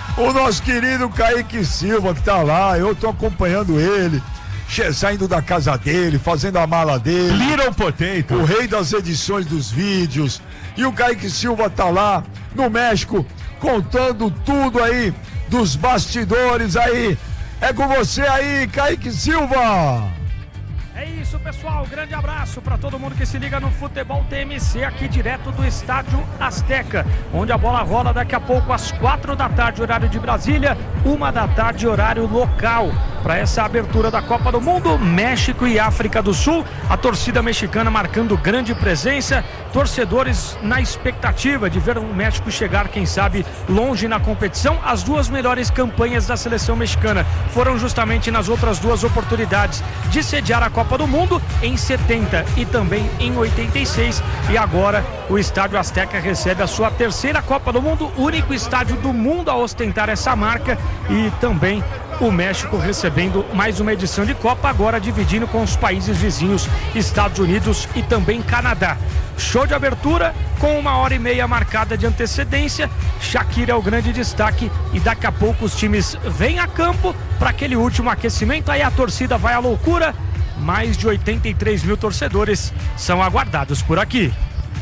O nosso querido Kaique Silva que tá lá, eu tô acompanhando ele, saindo da casa dele, fazendo a mala dele. Little Potato. O rei das edições dos vídeos. E o Kaique Silva tá lá no México, contando tudo aí dos bastidores aí. É com você aí, Kaique Silva. É isso, pessoal, grande abraço para todo mundo que se liga no Futebol TMC, aqui direto do Estádio Azteca, onde a bola rola daqui a pouco às 4 da tarde, horário de Brasília, 1 da tarde, horário local, para essa abertura da Copa do Mundo, México e África do Sul, a torcida mexicana marcando grande presença, torcedores na expectativa de ver o México chegar, quem sabe, longe na competição. As duas melhores campanhas da seleção mexicana foram justamente nas outras duas oportunidades de sediar a Copa do Mundo, em 70 e também em 86, e agora o Estádio Azteca recebe a sua terceira Copa do Mundo, único estádio do mundo a ostentar essa marca, e também o México recebendo mais uma edição de Copa, agora dividindo com os países vizinhos, Estados Unidos e também Canadá. Show de abertura com 1h30 marcada de antecedência. Shakira é o grande destaque e daqui a pouco os times vêm a campo para aquele último aquecimento, aí a torcida vai à loucura. Mais de 83 mil torcedores são aguardados por aqui.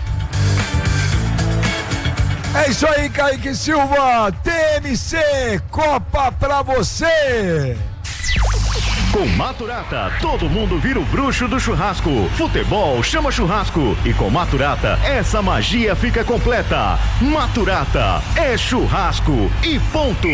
É isso aí, Kaique Silva, TMC, Copa pra você! Com Maturata, todo mundo vira o bruxo do churrasco. Futebol chama churrasco. E com Maturata, essa magia fica completa. Maturata é churrasco e ponto.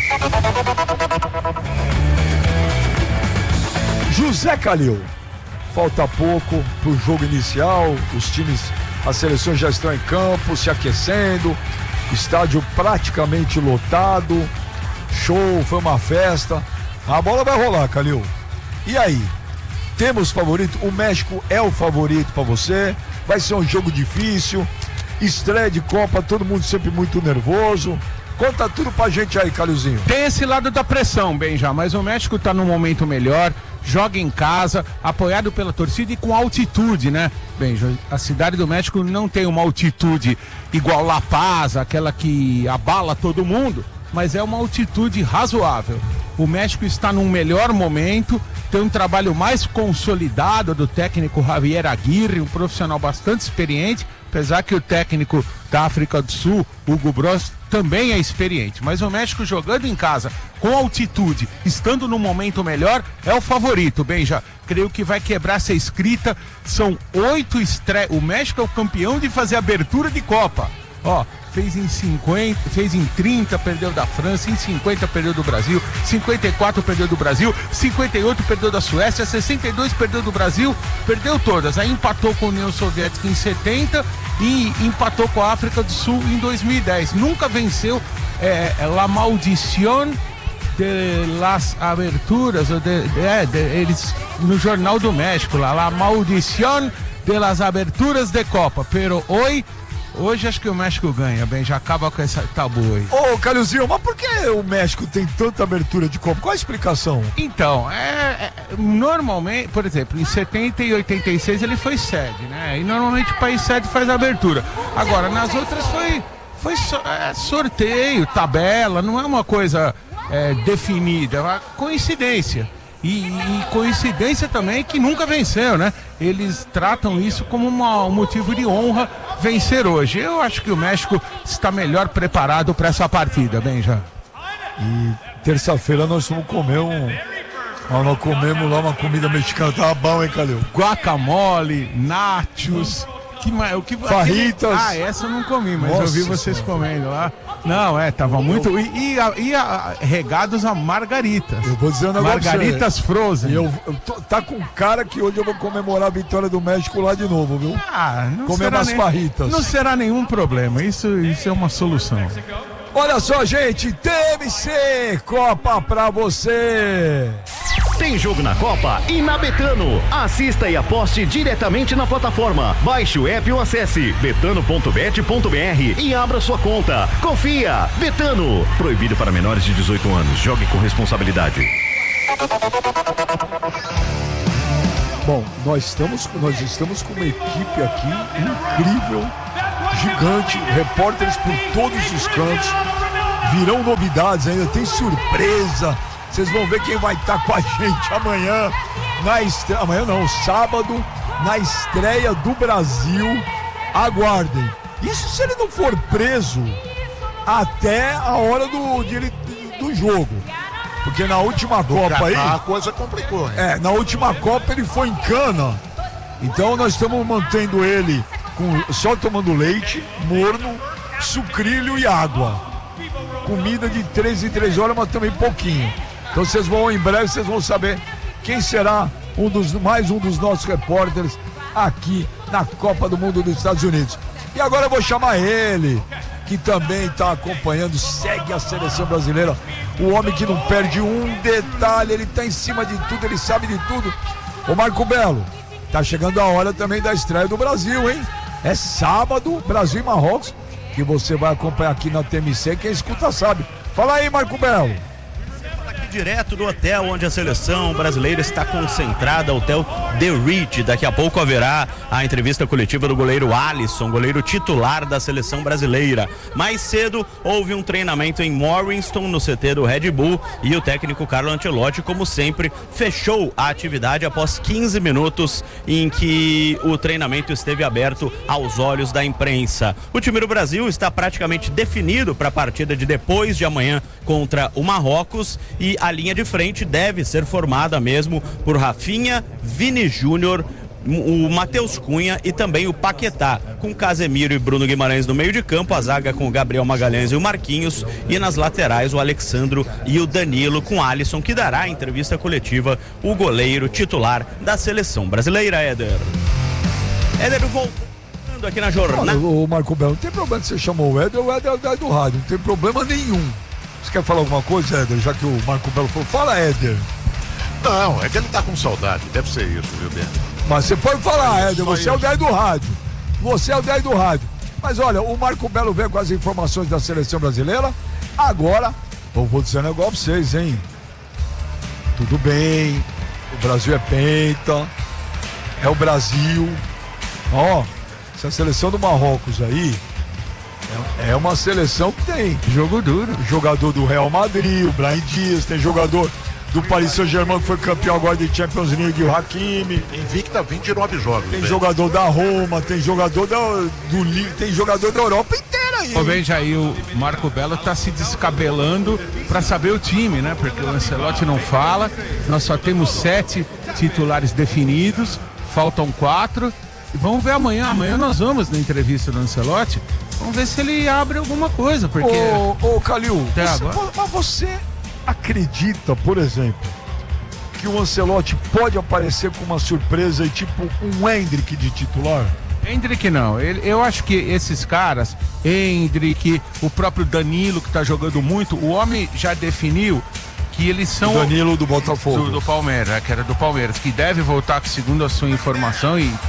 José Calil, falta pouco pro jogo inicial, os times, as seleções já estão em campo, se aquecendo, estádio praticamente lotado, show, foi uma festa, a bola vai rolar, Calil. E aí, temos favorito? O México é o favorito para você, vai ser um jogo difícil, estreia de Copa, todo mundo sempre muito nervoso. Conta tudo pra gente aí, Calilzinho. Tem esse lado da pressão, Benja, mas o México tá num momento melhor, joga em casa, apoiado pela torcida e com altitude, né? Benja, a cidade do México não tem uma altitude igual La Paz, aquela que abala todo mundo, mas é uma altitude razoável. O México está num melhor momento, tem um trabalho mais consolidado do técnico Javier Aguirre, um profissional bastante experiente, apesar que o técnico da África do Sul, Hugo Broz, também é experiente, mas o México jogando em casa, com altitude, estando num momento melhor, é o favorito, Benja. Creio que vai quebrar essa escrita, são 8 estreias, o México é o campeão de fazer abertura de Copa, ó, fez em 50, fez em 30, perdeu da França, em 50 perdeu do Brasil, 54 perdeu do Brasil, 58 perdeu da Suécia, 62 perdeu do Brasil, perdeu todas, aí empatou com a União Soviética em 70 e empatou com a África do Sul em 2010, nunca venceu La Maldición de las Aberturas, eles no Jornal do México, lá, La Maldición de las Aberturas de Copa, pero hoje acho que o México ganha, bem, já acaba com essa tabu aí. Ô, Calilzinho, mas por que o México tem tanta abertura de Copa? Qual a explicação? Então, normalmente, por exemplo, em 70 e 86 ele foi sede, né? E normalmente o país sede faz a abertura. Agora, nas outras foi sorteio, tabela, não é uma coisa definida, é uma coincidência. E coincidência também que nunca venceu, né? Eles tratam isso como um motivo de honra vencer hoje. Eu acho que o México está melhor preparado para essa partida, Benja. E terça-feira nós vamos comer nós comemos lá uma comida mexicana, tava bom, hein, Calil? Guacamole, nachos, farritas. Essa eu não comi, mas Nossa, eu vi vocês comendo lá. Não, tava muito. E regados a margaritas. Eu vou dizer um negócio. Margaritas frozen. Tá com cara que hoje eu vou comemorar a vitória do México lá de novo, viu? Comer umas farritas. Não será nenhum problema. Isso é uma solução. Olha só, gente, TMC, Copa pra você. Tem jogo na Copa e na Betano. Assista e aposte diretamente na plataforma. Baixe o app ou acesse betano.bet.br e abra sua conta. Confia, Betano. Proibido para menores de 18 anos. Jogue com responsabilidade. Bom, nós estamos com uma equipe aqui incrível, gigante, repórteres por todos os cantos. virão novidades ainda, tem surpresa. Vocês vão ver quem vai estar com a gente amanhã na estreia. Amanhã não, sábado, na estreia do Brasil. Aguardem. Isso se ele não for preso até a hora do jogo. Porque na última Copa aí. A coisa complicou, hein? Na última Copa ele foi em cana. Então nós estamos mantendo ele só tomando leite, morno, sucrilho e água. Comida de 3 em 3 horas, mas também pouquinho. Então vocês vão, em breve, vocês vão saber quem será mais um dos nossos repórteres aqui na Copa do Mundo dos Estados Unidos. E agora eu vou chamar ele, que também está acompanhando, segue a seleção brasileira. O homem que não perde um detalhe, ele está em cima de tudo, ele sabe de tudo. Ô Marco Belo, tá chegando a hora também da estreia do Brasil, hein? É sábado, Brasil e Marrocos, que você vai acompanhar aqui na TMC, quem escuta sabe. Fala aí, Marco Belo. Direto do hotel onde a seleção brasileira está concentrada, hotel The Ritz. Daqui a pouco haverá a entrevista coletiva do goleiro Alisson, goleiro titular da seleção brasileira. Mais cedo houve um treinamento em Morriston, no CT do Red Bull, e o técnico Carlo Ancelotti, como sempre, fechou a atividade após 15 minutos em que o treinamento esteve aberto aos olhos da imprensa. O time do Brasil está praticamente definido para a partida de depois de amanhã contra o Marrocos, e a linha de frente deve ser formada mesmo por Rafinha, Vini Júnior, o Matheus Cunha e também o Paquetá, com Casemiro e Bruno Guimarães no meio de campo, a zaga com o Gabriel Magalhães e o Marquinhos, e nas laterais o Alexandro e o Danilo, com Alisson, que dará a entrevista coletiva, o goleiro titular da seleção brasileira. Éder voltando aqui na jornada. Ô Marco Belo, não tem problema que você chamou o Éder é o do rádio, não tem problema nenhum. Você quer falar alguma coisa, Éder? Já que o Marco Belo falou, fala, Éder. Não, é que ele tá com saudade, deve ser isso, viu, Ben? Mas você pode falar, Éder, você é o 10 do rádio. Você é o 10 do rádio. Mas olha, o Marco Belo veio com as informações da seleção brasileira. Agora, eu vou dizer um negócio pra vocês, hein? Tudo bem, o Brasil é penta, é o Brasil. Ó, essa seleção do Marrocos aí é uma seleção que tem jogo duro. Jogador do Real Madrid, o Brahim Dias, tem jogador do Paris Saint-Germain que foi campeão agora de Champions League, o Hakimi. Invicta 29 jogos. Tem jogador da Roma, tem jogador tem jogador da Europa inteira aí. Veja aí, o Marco Belo tá se descabelando para saber o time, né? Porque o Ancelotti não fala. Nós só temos 7 titulares definidos, faltam 4. E vamos ver amanhã. Amanhã nós vamos na entrevista do Ancelotti. Vamos ver se ele abre alguma coisa, porque... Ô Calil, mas você acredita, por exemplo, que o Ancelotti pode aparecer com uma surpresa e tipo um Endrick de titular? Endrick não, eu acho que esses caras, Endrick, o próprio Danilo que tá jogando muito, o homem já definiu que eles são... O Danilo do Botafogo. Do Palmeiras, que era do Palmeiras, que deve voltar, segundo a sua informação, e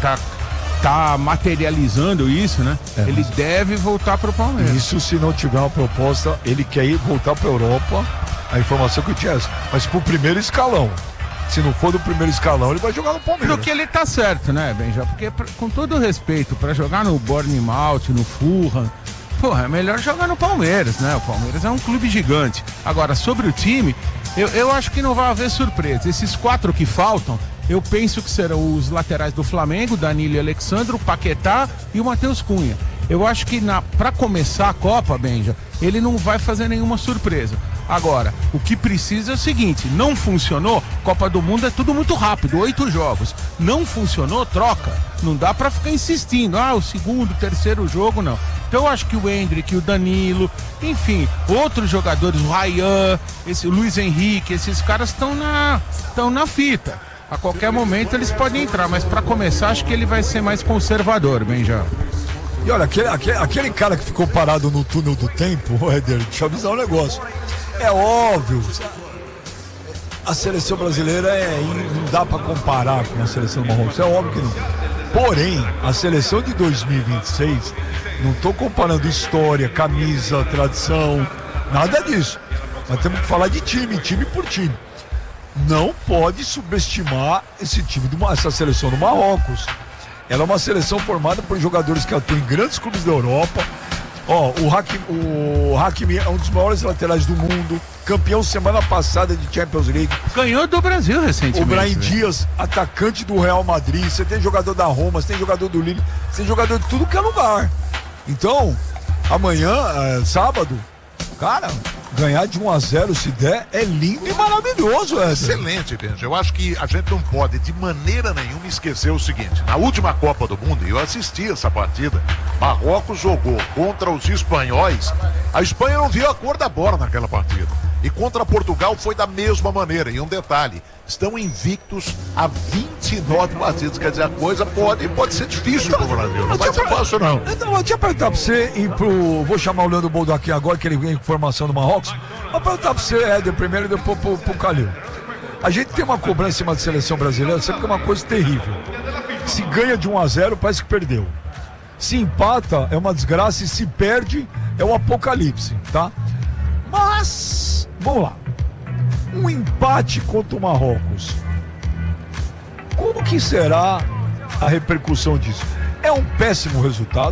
tá materializando isso, né? Ele deve voltar pro Palmeiras. Isso se não tiver uma proposta, ele quer ir voltar pra Europa, a informação que eu tinha essa, mas pro primeiro escalão. Se não for do primeiro escalão, ele vai jogar no Palmeiras. Do que ele tá certo, né, Benja? Porque, com todo respeito, pra jogar no Bournemouth, no Fulham, porra, é melhor jogar no Palmeiras, né? O Palmeiras é um clube gigante. Agora, sobre o time, eu acho que não vai haver surpresa. Esses 4 que faltam, eu penso que serão os laterais do Flamengo, Danilo e Alexandre, o Paquetá e o Matheus Cunha. Eu acho que para começar a Copa, Benja, ele não vai fazer nenhuma surpresa. Agora, o que precisa é o seguinte, não funcionou, Copa do Mundo é tudo muito rápido, 8 jogos. Não funcionou, troca. Não dá pra ficar insistindo, o segundo, terceiro jogo, não. Então eu acho que o Endrick, o Danilo, enfim, outros jogadores, o Ryan, o Luiz Henrique, esses caras estão na fita. A qualquer momento eles podem entrar, mas para começar acho que ele vai ser mais conservador, Benja. E olha, aquele cara que ficou parado no túnel do tempo, Éder, deixa eu avisar um negócio. É óbvio, a seleção brasileira não dá para comparar com a seleção do Marrocos, é óbvio que não. Porém, a seleção de 2026, não estou comparando história, camisa, tradição, nada disso. Nós temos que falar de time por time. Não pode subestimar essa seleção do Marrocos. Ela é uma seleção formada por jogadores que atuam em grandes clubes da Europa, Ó, o Hakimi é um dos maiores laterais do mundo, campeão semana passada de Champions League. Ganhou do Brasil recentemente. O Brahim Dias, atacante do Real Madrid. Você tem jogador da Roma, você tem jogador do Lille, você tem jogador de tudo que é lugar. Então, amanhã, sábado, cara, ganhar de 1-0 se der é lindo e maravilhoso, Excelente, Benja. Eu acho que a gente não pode de maneira nenhuma esquecer o seguinte: na última Copa do Mundo, eu assisti essa partida, Marrocos jogou contra os espanhóis, a Espanha não viu a cor da bola naquela partida, e contra Portugal foi da mesma maneira. E um detalhe, estão invictos há 29 partidas, quer dizer, a coisa pode ser difícil pro Brasil, não vai ser fácil não. Então, eu tinha perguntar pra você e vou chamar o Leandro Boldo aqui agora, que ele vem com informação do Marrocos. Vou perguntar pra você, Éder, primeiro e depois pro Calil. A gente tem uma cobrança em cima da seleção brasileira, sempre que é uma coisa terrível. Se ganha de 1-0, parece que perdeu. Se empata, é uma desgraça, e se perde, é um apocalipse, tá? Mas, vamos lá. Um empate contra o Marrocos. Como que será a repercussão disso? É um péssimo resultado?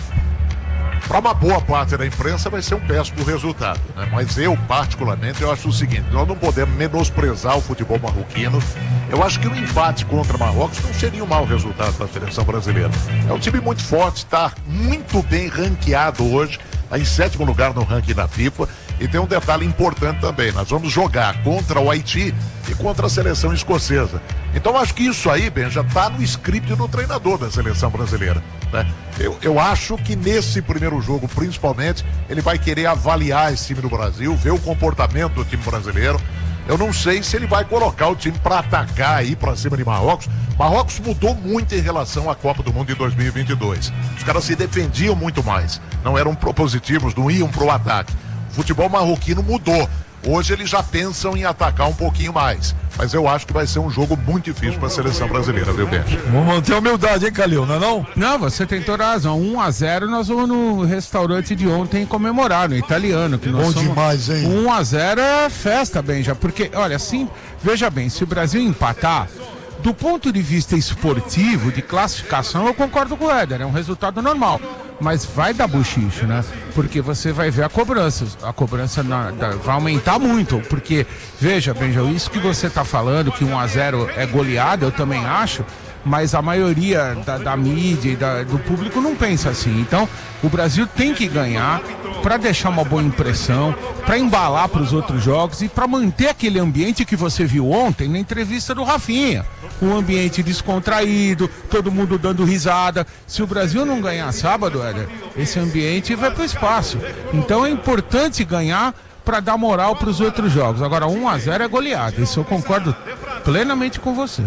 Para uma boa parte da imprensa vai ser um péssimo resultado, né? Mas eu, particularmente, eu acho o seguinte: nós não podemos menosprezar o futebol marroquino. Eu acho que o empate contra Marrocos não seria um mau resultado da seleção brasileira. É um time muito forte, está muito bem ranqueado hoje, está em 7º lugar no ranking da FIFA. E tem um detalhe importante também: nós vamos jogar contra o Haiti e contra a seleção escocesa. Então acho que isso aí, Ben, já está no script do treinador da seleção brasileira, né? Eu acho que nesse primeiro jogo, principalmente, ele vai querer avaliar esse time do Brasil, ver o comportamento do time brasileiro. Eu não sei se ele vai colocar o time para atacar aí para cima de Marrocos. Marrocos mudou muito em relação à Copa do Mundo de 2022. Os caras se defendiam muito mais, não eram propositivos, não iam pro ataque. O futebol marroquino mudou. Hoje eles já pensam em atacar um pouquinho mais. Mas eu acho que vai ser um jogo muito difícil para a seleção brasileira, viu, Benja? Vamos manter a humildade, hein, Calil, não é não? Não, você tem toda a razão. 1-0 nós vamos no restaurante de ontem comemorar, no italiano. Que nós bom demais, hein? 1-0 é festa, Benja. Porque, olha, assim, veja bem, se o Brasil empatar, do ponto de vista esportivo, de classificação, eu concordo com o Éder, é um resultado normal. Mas vai dar buchicho, né? Porque você vai ver a cobrança vai aumentar muito, porque, veja, Benja, isso que você tá falando, que 1-0 é goleada, eu também acho, mas a maioria da mídia e do público não pensa assim. Então, o Brasil tem que ganhar para deixar uma boa impressão, para embalar para os outros jogos e para manter aquele ambiente que você viu ontem na entrevista do Rafinha. Um ambiente descontraído, todo mundo dando risada. Se o Brasil não ganhar sábado, Éder, esse ambiente vai para o espaço. Então é importante ganhar para dar moral para os outros jogos. Agora, 1-0 é goleada, isso eu concordo plenamente com você.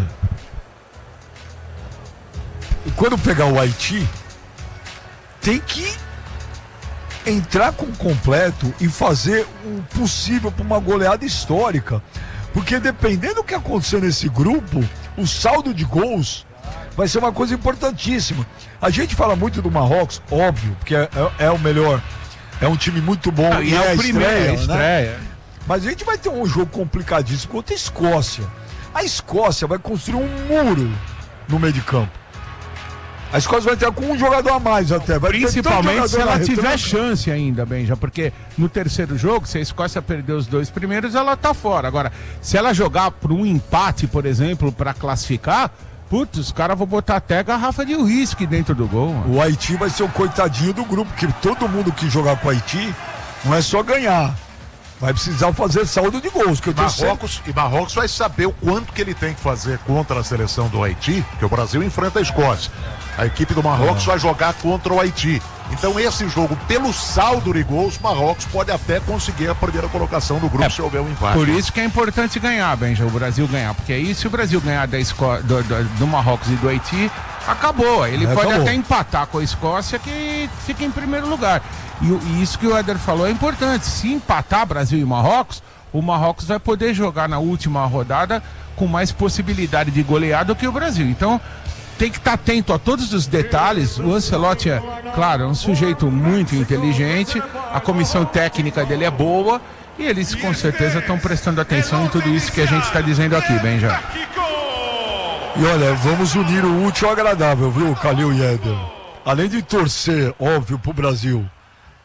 E quando pegar o Haiti, tem que entrar com completo e fazer o possível para uma goleada histórica. Porque dependendo do que acontecer nesse grupo, o saldo de gols vai ser uma coisa importantíssima. A gente fala muito do Marrocos, óbvio, porque é o melhor, é um time muito bom e é a estreia, né? Mas a gente vai ter um jogo complicadíssimo contra a Escócia. A Escócia vai construir um muro no meio de campo. A Escócia vai ter com um jogador a mais até. Principalmente se ela tiver chance ainda, Benja, porque no terceiro jogo, se a Escócia perder os 2 primeiros, ela tá fora. Agora, se ela jogar por um empate, por exemplo, para classificar, putz, os caras vão botar até garrafa de uísque dentro do gol. Mano. O Haiti vai ser o coitadinho do grupo, porque todo mundo que jogar com o Haiti não é só ganhar. Vai precisar fazer saldo de gols. Que Marrocos vai saber o quanto que ele tem que fazer contra a seleção do Haiti, que o Brasil enfrenta a Escócia. A equipe do Marrocos vai jogar contra o Haiti. Então esse jogo, pelo saldo de gols, Marrocos pode até conseguir a primeira colocação do grupo se houver um empate. Por isso que é importante ganhar, Benja, o Brasil ganhar. Porque aí se o Brasil ganhar do Marrocos e do Haiti, acabou. Ele pode até empatar com a Escócia, que fica em primeiro lugar. E isso que o Éder falou é importante. Se empatar Brasil e Marrocos, o Marrocos vai poder jogar na última rodada com mais possibilidade de golear do que o Brasil. Então, tem que estar atento a todos os detalhes. O Ancelotti é, claro, um sujeito muito inteligente, a comissão técnica dele é boa e eles com certeza estão prestando atenção em tudo isso que a gente está dizendo aqui, Benja. E olha, vamos unir o útil ao agradável, viu, Calil e Éder? Além de torcer, óbvio, pro Brasil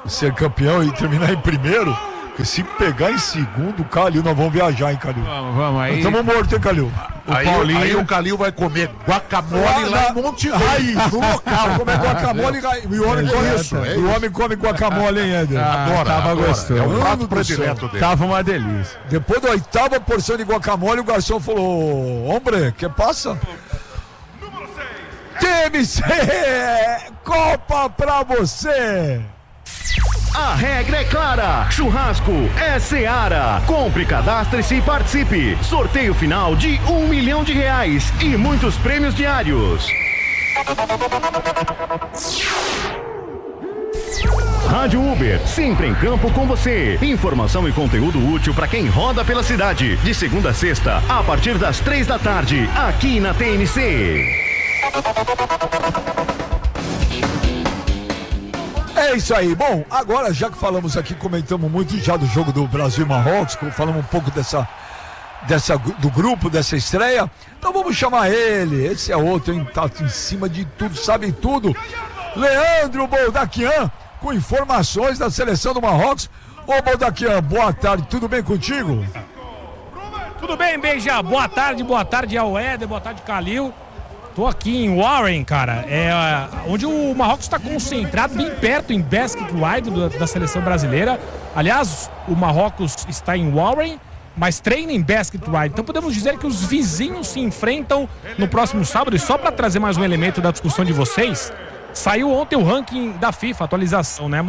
ser campeão e terminar em primeiro, porque se pegar em segundo, Calil, nós vamos viajar, hein, Calil? Vamos aí. Estamos mortos, hein, Calil? Aí o Calil vai comer guacamole lá em Monte Raiz, no local. Comer guacamole e o homem come isso. O homem come guacamole, hein, Éder? Tava gostoso. É o prato predileto dele. Tava uma delícia. Depois da 8ª porção de guacamole, o garçom falou: hombre, que passa? TMC, Copa pra você! A regra é clara, churrasco é Seara. Compre, cadastre-se e participe. Sorteio final de R$1 milhão e muitos prêmios diários. Rádio Uber, sempre em campo com você. Informação e conteúdo útil para quem roda pela cidade. De segunda a sexta, a partir das 3 da tarde, aqui na TNC. É isso aí. Bom, agora já que falamos aqui, comentamos muito já do jogo do Brasil e Marrocos, falamos um pouco do grupo, dessa estreia, então vamos chamar ele. Esse é outro, hein? Tá em cima de tudo, sabe tudo. Leandro Boldaquian, com informações da seleção do Marrocos. Ô Boldaquian, boa tarde, tudo bem contigo? Tudo bem, Beija? Boa tarde ao Éder, boa tarde, Calil. Tô aqui em Warren, cara, onde o Marrocos está concentrado, bem perto, em Basket Wide da seleção brasileira. Aliás, o Marrocos está em Warren, mas treina em Basket Wide. Então podemos dizer que os vizinhos se enfrentam no próximo sábado. E só para trazer mais um elemento da discussão de vocês, saiu ontem o ranking da FIFA, atualização, né?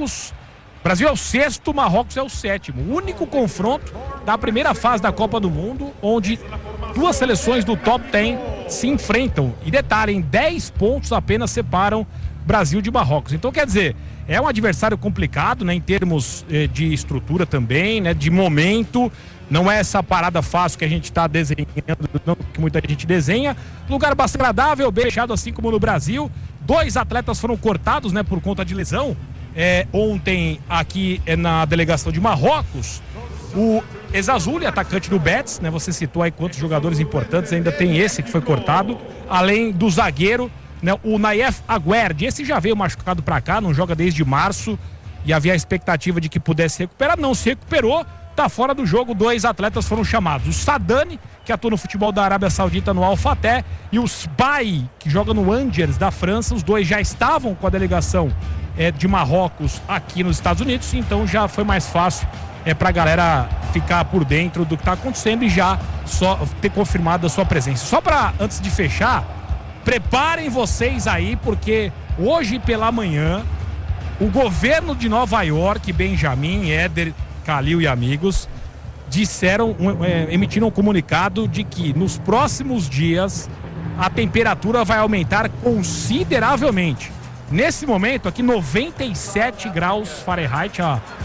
Brasil é o 6º, Marrocos é o 7º. O único confronto da primeira fase da Copa do Mundo, onde duas seleções do top 10 se enfrentam. E detalhe, 10 pontos apenas separam Brasil de Marrocos. Então, quer dizer, é um adversário complicado, né, em termos de estrutura também, né, de momento. Não é essa parada fácil que a gente está desenhando, não, que muita gente desenha. Lugar bastante agradável, bem fechado, assim como no Brasil. 2 atletas foram cortados, né, por conta de lesão. Ontem, aqui na delegação de Marrocos, o Ezazuli, atacante do Betis, né? Você citou aí quantos jogadores importantes, ainda tem esse que foi cortado, além do zagueiro, né? O Nayef Aguerd, esse já veio machucado pra cá, não joga desde março, e havia a expectativa de que pudesse recuperar, não se recuperou, tá fora do jogo. 2 atletas foram chamados, o Sadani, que atua no futebol da Arábia Saudita no Al Fateh, e o Sbai, que joga no Angers da França. Os 2 já estavam com a delegação de Marrocos aqui nos Estados Unidos, então já foi mais fácil pra galera ficar por dentro do que tá acontecendo e já só ter confirmado a sua presença. Só pra, antes de fechar, preparem vocês aí, porque hoje pela manhã o governo de Nova York, Benjamin, Éder, Calil e amigos, emitiram um comunicado de que nos próximos dias a temperatura vai aumentar consideravelmente. Nesse momento aqui, 97 graus Fahrenheit,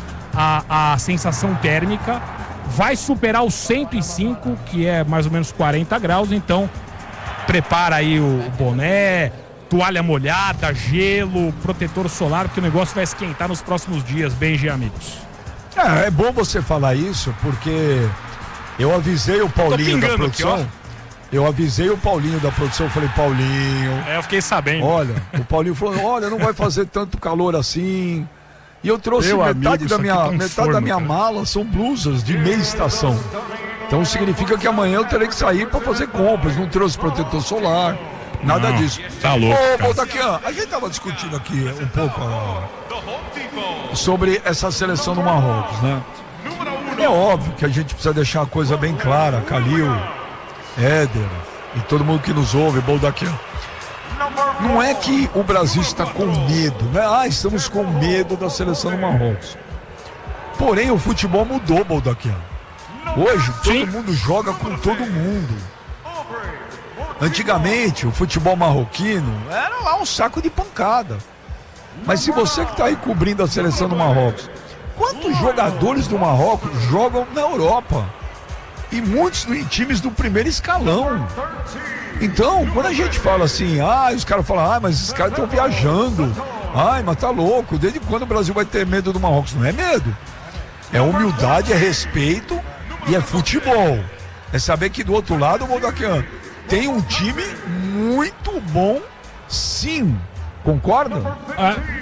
a sensação térmica, vai superar os 105, que é mais ou menos 40 graus, então prepara aí o boné, toalha molhada, gelo, protetor solar, porque o negócio vai esquentar nos próximos dias, Benji e amigos. É bom você falar isso, porque eu avisei o Paulinho da produção. Eu falei, Paulinho... eu fiquei sabendo. Olha, o Paulinho falou, não vai fazer tanto calor assim. E eu trouxe metade da minha mala, são blusas de meia estação. Então significa que amanhã eu terei que sair para fazer compras. Não trouxe protetor solar, nada disso. Tá louco. Boldaquian, a gente tava discutindo aqui um pouco sobre essa seleção do Marrocos, né? É óbvio que a gente precisa deixar a coisa bem clara, Calil, Éder e todo mundo que nos ouve, Boldaquian. Não é que o Brasil está com medo, né? Estamos com medo da seleção do Marrocos. Porém, o futebol mudou, Boldaquian. Hoje, todo mundo joga com todo mundo. Antigamente, o futebol marroquino era lá um saco de pancada. Mas se você que está aí cobrindo a seleção do Marrocos, quantos jogadores do Marrocos jogam na Europa? E muitos em times do primeiro escalão. Então, quando a gente fala assim, os caras falam, mas esses caras estão viajando. Mas tá louco, desde quando o Brasil vai ter medo do Marrocos? Não é medo. É humildade, é respeito e é futebol. É saber que do outro lado, o Boldaquian tem um time muito bom, sim. Concorda?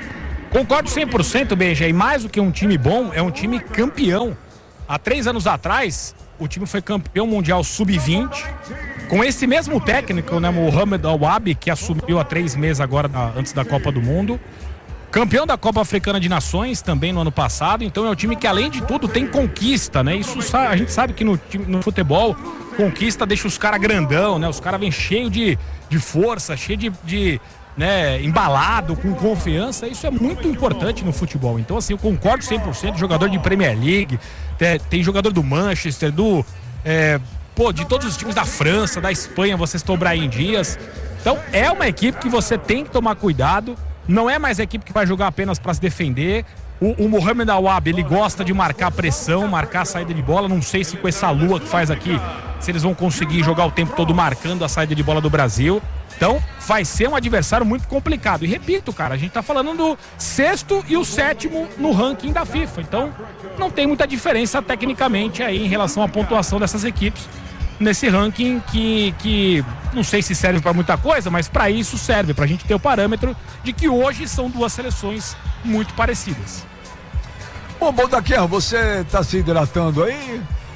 Concordo 100%, Beija, e mais do que um time bom, é um time campeão. Há 3 anos atrás, o time foi campeão mundial sub-20, com esse mesmo técnico, né, Mohamed Al-Wabi, que assumiu há 3 meses agora, antes da Copa do Mundo. Campeão da Copa Africana de Nações também no ano passado, então é um time que, além de tudo, tem conquista, né? Isso a gente sabe que no futebol, conquista deixa os caras grandão, né? Os caras vêm cheio de força, cheio né, embalado, com confiança. Isso é muito importante no futebol. Então, assim, eu concordo 100%. Jogador de Premier League, tem jogador do Manchester, de todos os times da França, da Espanha, você citou o Brahim Dias. Então, é uma equipe que você tem que tomar cuidado. Não é mais a equipe que vai jogar apenas para se defender. O Mohamed Al-Wabi, ele gosta de marcar pressão, marcar a saída de bola. Não sei se com essa lua que faz aqui, se eles vão conseguir jogar o tempo todo marcando a saída de bola do Brasil. Então, vai ser um adversário muito complicado. E repito, cara, a gente tá falando do 6º e o 7º no ranking da FIFA. Então, não tem muita diferença tecnicamente aí em relação à pontuação dessas equipes nesse ranking que não sei se serve para muita coisa, mas para isso serve, pra gente ter o parâmetro de que hoje são 2 seleções muito parecidas. Bom, Baldaquian, você tá se hidratando aí?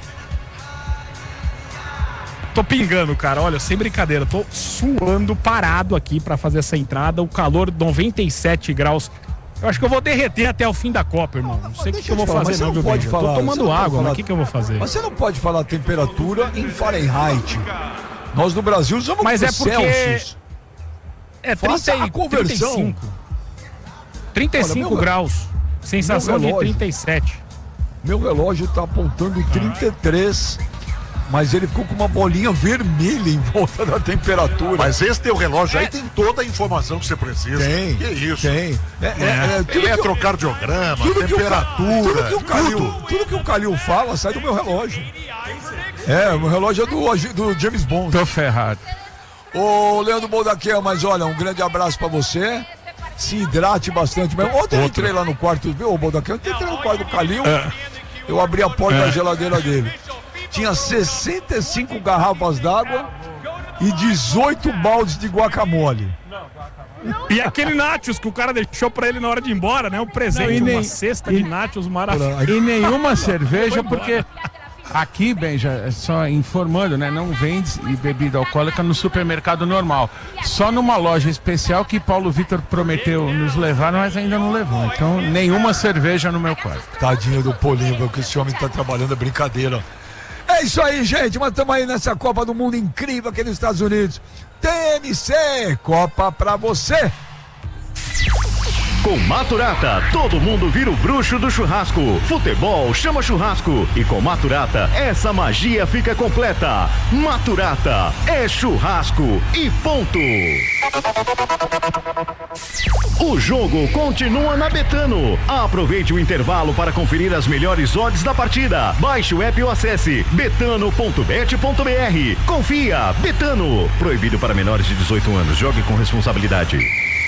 Tô pingando, cara, olha, sem brincadeira, tô suando parado aqui pra fazer essa entrada, o calor 97 graus. Eu acho que eu vou derreter até o fim da Copa, irmão. Não sei o que eu vou fazer, não, meu bem. Eu tô tomando água, mas o que eu vou fazer? Mas você não pode falar temperatura em Fahrenheit. Nós no Brasil usamos Celsius. É 35 graus. Sensação de 37. Meu relógio tá apontando 33. Mas ele ficou com uma bolinha vermelha em volta da temperatura. Mas esse teu relógio aí tem toda a informação que você precisa. Tem. Que isso? Tem. Eletrocardiograma, temperatura. Tudo que o Calil fala sai do meu relógio. O meu relógio é do James Bond. Tô ferrado. Ô, Leandro Baldaquian, mas olha, um grande abraço pra você. Se hidrate bastante mesmo. Ontem eu entrei lá no quarto, viu, Baldaquian? Eu entrei no quarto do Calil. Eu abri a porta da geladeira dele. Tinha 65 garrafas d'água e 18 baldes de guacamole. E aquele nachos que o cara deixou pra ele na hora de ir embora, né? Um presente, uma cesta de nachos maravilhosa. E nenhuma cerveja, porque aqui, Benja, só informando, né? Não vende bebida alcoólica no supermercado normal. Só numa loja especial que Paulo Vitor prometeu nos levar, mas ainda não levou. Então, nenhuma cerveja no meu quarto. Tadinho do Polinho, porque esse homem tá trabalhando, é brincadeira. É isso aí, gente, mas estamos aí nessa Copa do Mundo incrível aqui nos Estados Unidos. TMC, Copa pra você. Com Maturata, todo mundo vira o bruxo do churrasco. Futebol chama churrasco. E com Maturata, essa magia fica completa. Maturata é churrasco e ponto. O jogo continua na Betano. Aproveite o intervalo para conferir as melhores odds da partida. Baixe o app ou acesse betano.bet.br. Confia, Betano. Proibido para menores de 18 anos. Jogue com responsabilidade.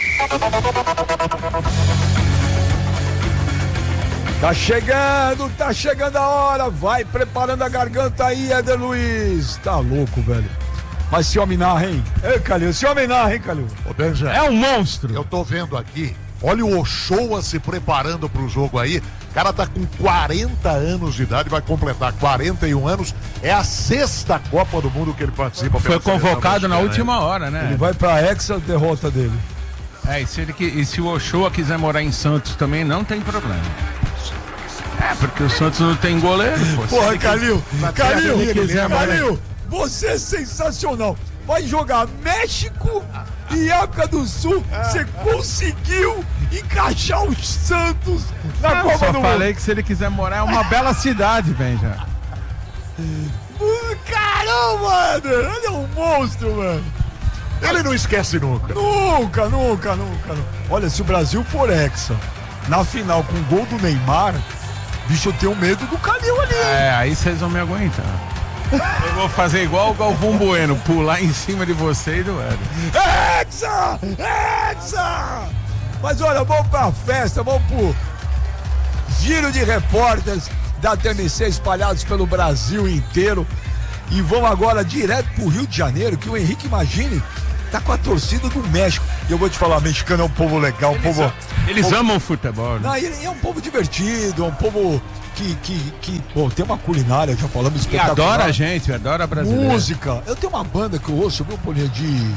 Tá chegando a hora. Vai preparando a garganta aí, Éder Luiz. Tá louco, velho. Mas se homem narra, hein? Ei, Calil, se homem narra, hein, Calil? É um monstro. Eu tô vendo aqui, olha o Ochoa se preparando pro jogo aí. O cara tá com 40 anos de idade, vai completar 41 anos. É a 6ª Copa do Mundo que ele participa. Foi convocado na última hora, né? Ele vai pra Hexa, derrota dele. E se o Ochoa quiser morar em Santos também, não tem problema. Porque o Santos não tem goleiro. Porra, Calil, você é sensacional. Vai jogar México e África do Sul. Você conseguiu encaixar o Santos na Copa do Mundo. Eu falei que se ele quiser morar é uma bela cidade, Benja. Caramba, ele é um monstro, mano. Ele não esquece nunca. Nunca. Olha, se o Brasil for hexa na final com o gol do Neymar, bicho, eu tenho medo do Calil ali. Aí vocês vão me aguentar. Eu vou fazer igual o Galvão Bueno, pular em cima de você e do Éder. Hexa! Mas olha, vamos pra festa, vamos pro giro de repórteres da TMC espalhados pelo Brasil inteiro. E vamos agora direto pro Rio de Janeiro, que o Henrique Imagine tá com a torcida do México. E eu vou te falar, mexicano é um povo legal, Eles amam o futebol, né? Não, ele é um povo divertido, é um povo que tem uma culinária, já falamos, espetacular. E adora a gente, adora a brasileira. Música. Eu tenho uma banda que eu ouço, viu, Paulinho,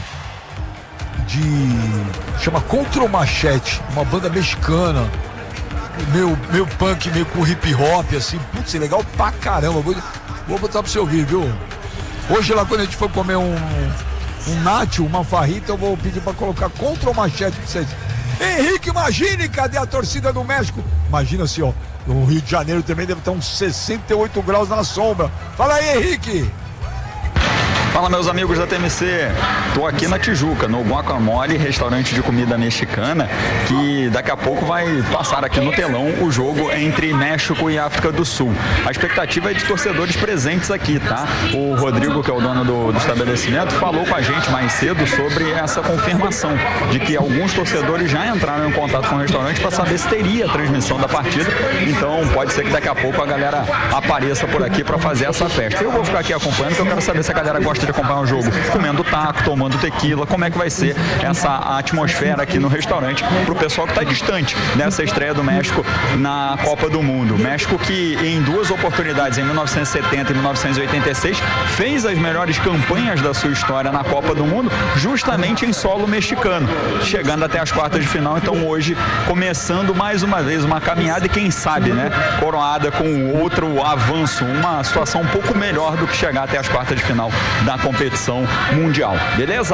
chama Contra o Machete, uma banda mexicana, meio punk, meio com hip hop, assim, putz, legal pra caramba. Vou botar pra você ouvir, viu? Hoje lá, quando a gente for comer um nacho, uma farrita, eu vou pedir pra colocar Contra o Machete pra vocês. Henrique, imagine, cadê a torcida do México? Imagina assim, ó, no Rio de Janeiro também deve estar uns 68 graus na sombra. Fala aí, Henrique. Fala, meus amigos da TMC, tô aqui na Tijuca, no Guacamole, restaurante de comida mexicana, que daqui a pouco vai passar aqui no telão o jogo entre México e África do Sul. A expectativa é de torcedores presentes aqui, tá? O Rodrigo, que é o dono do estabelecimento, falou com a gente mais cedo sobre essa confirmação de que alguns torcedores já entraram em contato com o restaurante para saber se teria a transmissão da partida. Então pode ser que daqui a pouco a galera apareça por aqui para fazer essa festa. Eu vou ficar aqui acompanhando, porque eu quero saber se a galera gosta de acompanhar o jogo comendo taco, tomando tequila, como é que vai ser essa atmosfera aqui no restaurante pro pessoal que tá distante dessa estreia do México na Copa do Mundo. México que em duas oportunidades, em 1970 e 1986, fez as melhores campanhas da sua história na Copa do Mundo, justamente em solo mexicano, chegando até as quartas de final. Então hoje começando mais uma vez uma caminhada e quem sabe, né, coroada com outro avanço, uma situação um pouco melhor do que chegar até as quartas de final da competição mundial. Beleza?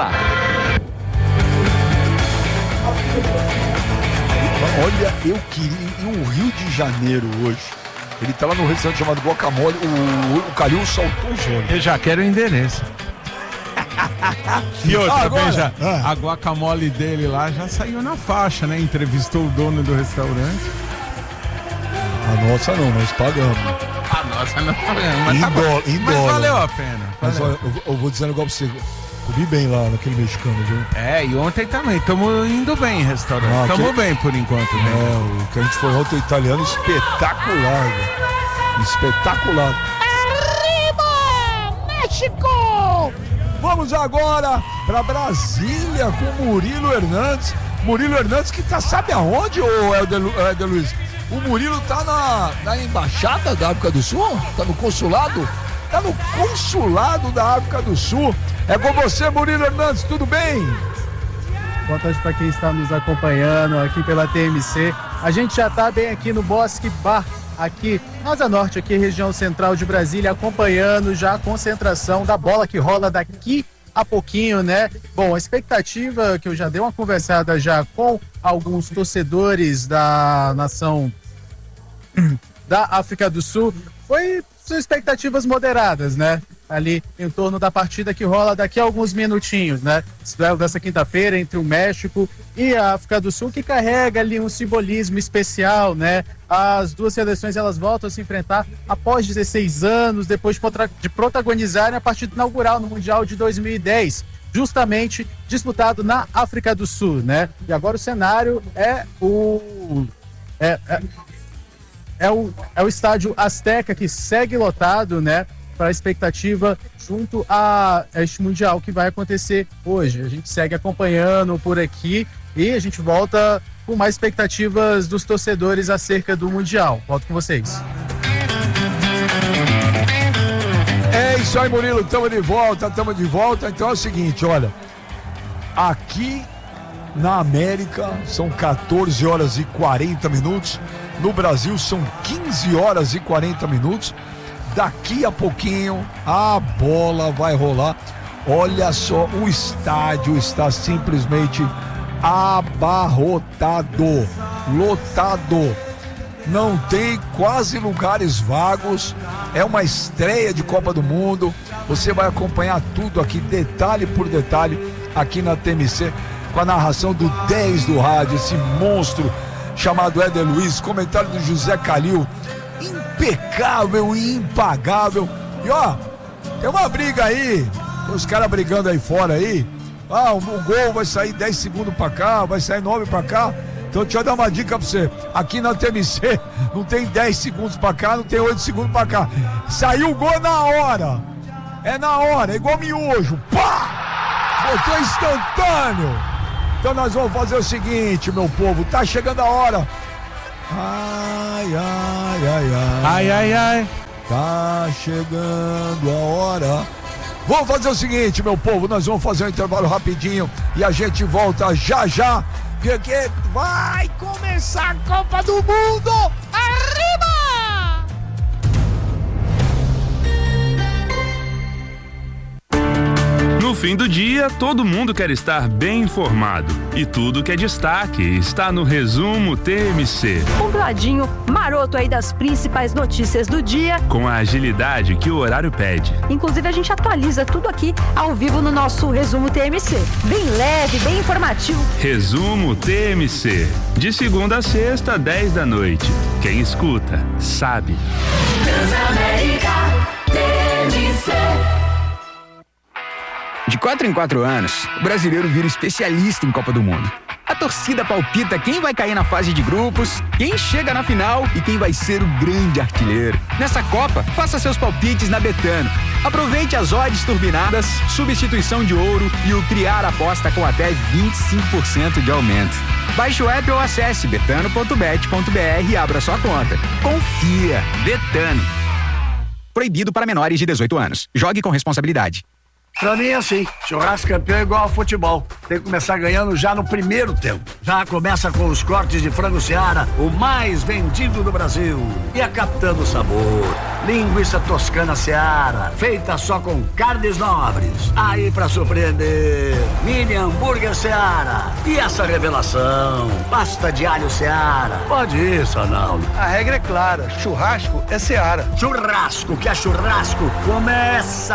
Olha, eu queria ir no Rio de Janeiro hoje. Ele tá lá no restaurante chamado Guacamole. O Calil soltou os olhos. Eu já quero o endereço. E outra, Benja, a guacamole dele lá já saiu na faixa, né? Entrevistou o dono do restaurante. A nossa não, nós pagamos. A nossa não pagamos. Mas valeu a pena. Mas olha, eu vou dizer um negócio pra você. Comi bem lá naquele mexicano, viu? E ontem também. Estamos indo bem em restaurante. Estamos bem por enquanto, né? O que a gente foi ontem, o italiano, espetacular, velho. Espetacular. Arriba, México! Vamos agora pra Brasília com Murilo Hernandes. Murilo Hernandes que tá, sabe aonde, ô Helder Luiz? O Murilo tá na embaixada da África do Sul? Tá no consulado? Tá no consulado da África do Sul. É com você, Murilo Hernandes, tudo bem? Boa tarde para quem está nos acompanhando aqui pela TMC. A gente já está bem aqui no Bosque Bar, aqui na Asa Norte, aqui região central de Brasília, acompanhando já a concentração da bola que rola daqui a pouquinho, né? Bom, a expectativa que eu já dei uma conversada já com alguns torcedores da nação da África do Sul, são expectativas moderadas, né? Ali em torno da partida que rola daqui a alguns minutinhos, né? Esse duelo dessa quinta-feira entre o México e a África do Sul, que carrega ali um simbolismo especial, né? As duas seleções, elas voltam a se enfrentar após 16 anos, depois de protagonizarem a partida inaugural no Mundial de 2010, justamente disputado na África do Sul, né? E agora o cenário é o estádio Azteca, que segue lotado, né? Para a expectativa junto a este Mundial que vai acontecer hoje. A gente segue acompanhando por aqui e a gente volta com mais expectativas dos torcedores acerca do Mundial. Volto com vocês. É isso aí, Murilo, estamos de volta. Então é o seguinte, olha, aqui na América são 14 horas e 40 minutos, no Brasil são 15 horas e 40 minutos. Daqui a pouquinho a bola vai rolar. Olha só, o estádio está simplesmente abarrotado, lotado. Não tem quase lugares vagos. É uma estreia de Copa do Mundo. Você vai acompanhar tudo aqui, detalhe por detalhe, aqui na TMC, com a narração do 10 do rádio, esse monstro chamado Helder Luiz, comentário do José Calil, impecável e impagável. E ó, tem uma briga aí, tem os caras brigando aí fora aí. O gol vai sair 10 segundos pra cá, vai sair 9 pra cá. Então deixa eu dar uma dica pra você. Aqui na TMC não tem 10 segundos pra cá, não tem 8 segundos pra cá. Saiu o gol na hora. É na hora, é igual miojo. Pá! Botou instantâneo. Então nós vamos fazer o seguinte, meu povo. Tá chegando a hora. Ai, ai, ai, ai. Ai, ai, ai. Tá chegando a hora. Vamos fazer o seguinte, meu povo. Nós vamos fazer um intervalo rapidinho e a gente volta já. Porque vai começar a Copa do Mundo. Arriba! No fim do dia, todo mundo quer estar bem informado. E tudo que é destaque está no Resumo TMC. Compladinho, maroto aí das principais notícias do dia. Com a agilidade que o horário pede. Inclusive, a gente atualiza tudo aqui ao vivo no nosso Resumo TMC. Bem leve, bem informativo. Resumo TMC. De segunda a sexta, 10 da noite. Quem escuta, sabe. Transamérica TMC. De 4 em 4 anos, o brasileiro vira especialista em Copa do Mundo. A torcida palpita quem vai cair na fase de grupos, quem chega na final e quem vai ser o grande artilheiro. Nessa Copa, faça seus palpites na Betano. Aproveite as odds turbinadas, substituição de ouro e o criar aposta com até 25% de aumento. Baixe o app ou acesse betano.bet.br e abra sua conta. Confia, Betano. Proibido para menores de 18 anos. Jogue com responsabilidade. Pra mim é assim, churrasco campeão é igual ao futebol. Tem que começar ganhando já no primeiro tempo. Já começa com os cortes de frango Seara, o mais vendido do Brasil. E a Capitã do Sabor, linguiça toscana Seara, feita só com carnes nobres. Aí pra surpreender, mini hambúrguer Seara. E essa revelação, pasta de alho Seara. Pode ir, Sanaldo. A regra é clara, churrasco é Seara. Churrasco, que é churrasco, começa